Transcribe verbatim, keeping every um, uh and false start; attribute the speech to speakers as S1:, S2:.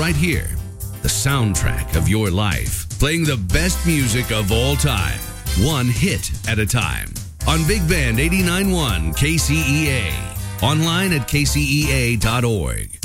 S1: right here. The soundtrack of your life, playing the best music of all time, one hit at a time. On Big Band eighty-nine point one K C E A. Online at K C E A dot org.